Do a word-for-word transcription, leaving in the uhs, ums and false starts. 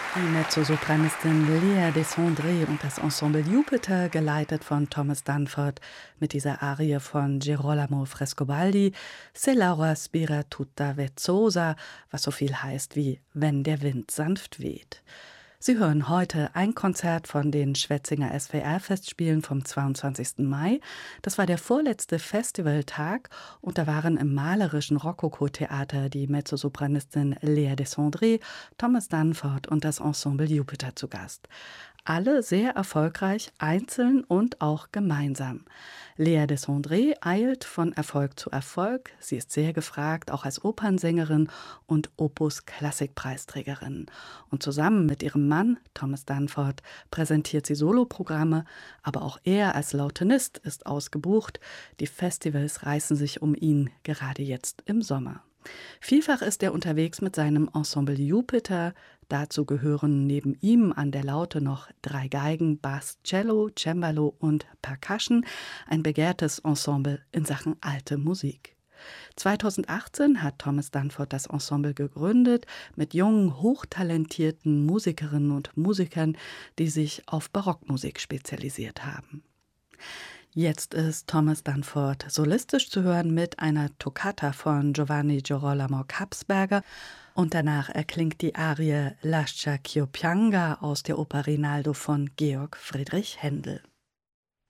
Die Mezzosopranistin Lea Desandré und das Ensemble Jupiter, geleitet von Thomas Dunford, mit dieser Arie von Girolamo Frescobaldi, Se l'aura spira tutta vezzosa, was so viel heißt wie Wenn der Wind sanft weht. Sie hören heute ein Konzert von den Schwetzinger S W R-Festspielen vom zweiundzwanzigsten Mai. Das war der vorletzte Festivaltag und da waren im malerischen Rokoko-Theater die Mezzosopranistin Lea Desandré, Thomas Dunford und das Ensemble Jupiter zu Gast. Alle sehr erfolgreich, einzeln und auch gemeinsam. Lea Desandré eilt von Erfolg zu Erfolg. Sie ist sehr gefragt, auch als Opernsängerin und Opus-Klassikpreisträgerin. Und zusammen mit ihrem Mann, Thomas Dunford, präsentiert sie Soloprogramme, aber auch er als Lautenist ist ausgebucht. Die Festivals reißen sich um ihn, gerade jetzt im Sommer. Vielfach ist er unterwegs mit seinem Ensemble Jupiter. Dazu gehören neben ihm an der Laute noch drei Geigen, Bass, Cello, Cembalo und Percussion, ein begehrtes Ensemble in Sachen alte Musik. zweitausendachtzehn hat Thomas Dunford das Ensemble gegründet mit jungen, hochtalentierten Musikerinnen und Musikern, die sich auf Barockmusik spezialisiert haben. Jetzt ist Thomas Dunford solistisch zu hören mit einer Toccata von Giovanni Girolamo Kapsberger und danach erklingt die Arie Lascia ch'io pianga aus der Oper Rinaldo von Georg Friedrich Händel.